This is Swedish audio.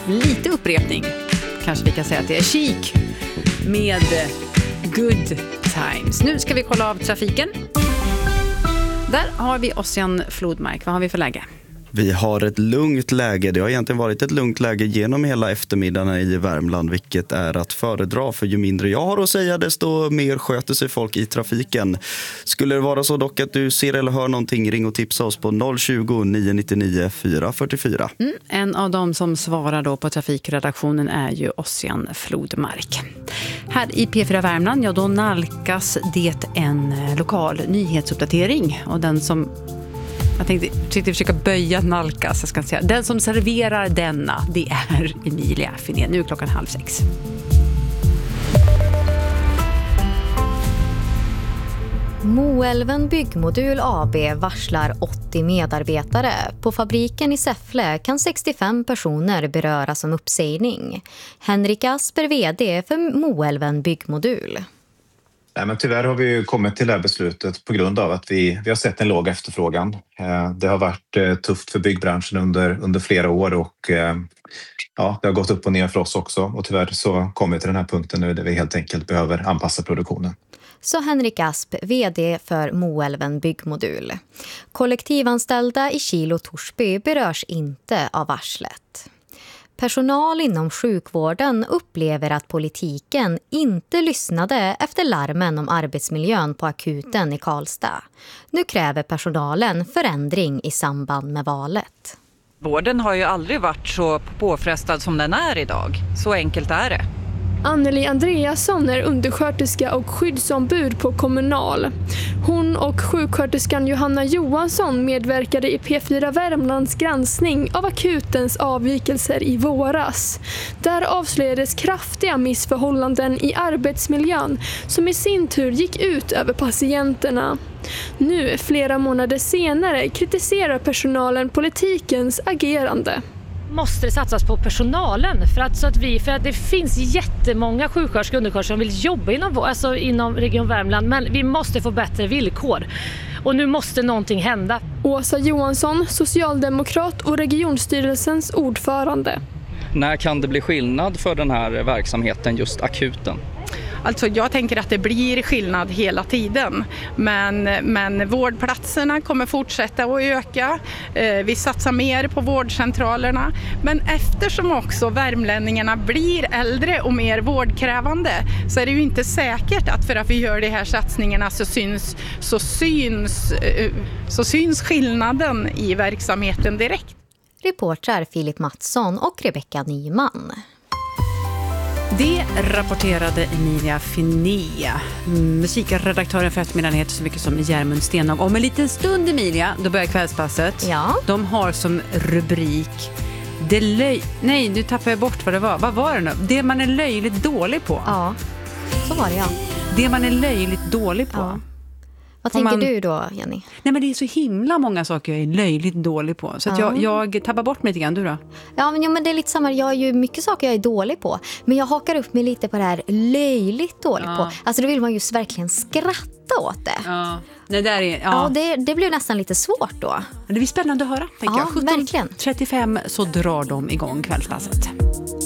lite upprepning. Kanske vi kan säga att det är Chic med Good Times. Nu ska vi kolla av trafiken. Där har vi Ossian Flodmark. Vad har vi för läge? Vi har ett lugnt läge. Det har egentligen varit ett lugnt läge genom hela eftermiddagen i Värmland, vilket är att föredra. För ju mindre jag har att säga, desto mer sköter sig folk i trafiken. Skulle det vara så dock att du ser eller hör någonting, ring och tipsa oss på 020-999 444. En av dem som svarar då på trafikredaktionen är ju Ossian Flodmark. Här i P4 Värmland, ja då nalkas det en lokal nyhetsuppdatering. Och den som... Jag tänkte försöka böja nalkas. Jag ska säga. Den som serverar denna, det är Emilia Finé. Nu är klockan 5:30. Moelven Byggmodul AB varslar 80 medarbetare. På fabriken i Säffle kan 65 personer beröras om uppsägning. Henrik Asper, vd för Moelven Byggmodul. Nej, men tyvärr har vi ju kommit till det här beslutet på grund av att vi har sett en låg efterfrågan. Det har varit tufft för byggbranschen under flera år och det har gått upp och ner för oss också. Och tyvärr så kommer vi till den här punkten nu där vi helt enkelt behöver anpassa produktionen. Så Henrik Asp, vd för Moelven Byggmodul. Kollektivanställda i Kil och Torsby berörs inte av varslet. Personal inom sjukvården upplever att politiken inte lyssnade efter larmen om arbetsmiljön på akuten i Karlstad. Nu kräver personalen förändring i samband med valet. Vården har ju aldrig varit så påfrestad som den är idag. Så enkelt är det. Anneli Andreasson är undersköterska och skyddsombud på Kommunal. Hon och sjuksköterskan Johanna Johansson medverkade i P4 Värmlands granskning av akutens avvikelser i våras. Där avslöjades kraftiga missförhållanden i arbetsmiljön som i sin tur gick ut över patienterna. Nu, flera månader senare, kritiserar personalen politikens agerande. Måste det satsas på personalen för att det finns jättemånga sjuksköterskor och undersköterskor som vill jobba inom Region Värmland, men vi måste få bättre villkor och nu måste någonting hända. Åsa Johansson, socialdemokrat och regionstyrelsens ordförande. När kan det bli skillnad för den här verksamheten, just akuten? Alltså jag tänker att det blir skillnad hela tiden, men vårdplatserna kommer fortsätta att öka. Vi satsar mer på vårdcentralerna, men eftersom också värmlänningarna blir äldre och mer vårdkrävande så är det ju inte säkert att för att vi gör de här satsningarna så syns skillnaden i verksamheten direkt. Reportrar Filip Mattsson och Rebecka Nyman. Det rapporterade Emilia Finé. Musikredaktören för eftermiddagen heter så mycket som Järmund Stenhag. Om en liten stund, Emilia, då börjar kvällspasset. Ja. De har som rubrik Nej, nu tappar jag bort vad det var. Vad var det nu? Det man är löjligt dålig på. Ja, så var det, ja. Det man är löjligt dålig på. Ja. Vad tänker du då, Jenny? Nej, men det är så himla många saker jag är löjligt dålig på. Så att jag tappar bort mig lite grann, du då? Ja, men det är lite samma. Jag har ju mycket saker jag är dålig på. Men jag hakar upp mig lite på det här löjligt dåligt på. Alltså då vill man ju verkligen skratta åt det. Ja. Det blir nästan lite svårt då. Det blir spännande att höra, tänker jag. Verkligen. 17:35 så drar de igång kvällspasset.